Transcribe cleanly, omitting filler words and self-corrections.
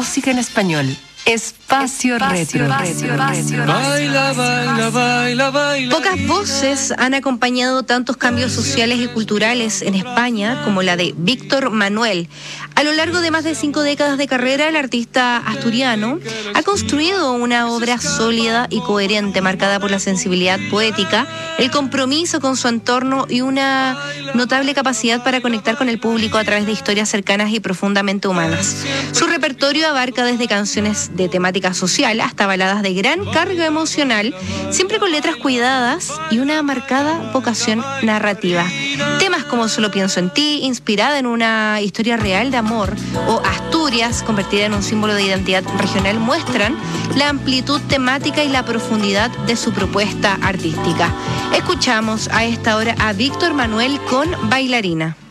música en español. Espacio Retro. Baila, baila, baila, baila. Pocas voces han acompañado tantos cambios sociales y culturales en España como la de Víctor Manuel. A lo largo de más de 5 décadas de carrera, el artista asturiano ha construido una obra sólida y coherente, marcada por la sensibilidad poética, el compromiso con su entorno y una notable capacidad para conectar con el público a través de historias cercanas y profundamente humanas. Su repertorio abarca desde canciones de temática social hasta baladas de gran carga emocional, siempre con letras cuidadas y una marcada vocación narrativa. Temas como Solo pienso en ti, inspirada en una historia real de amor, o Asturias, convertida en un símbolo de identidad regional, muestran la amplitud temática y la profundidad de su propuesta artística. Escuchamos a esta hora a Víctor Manuel con Bailarina.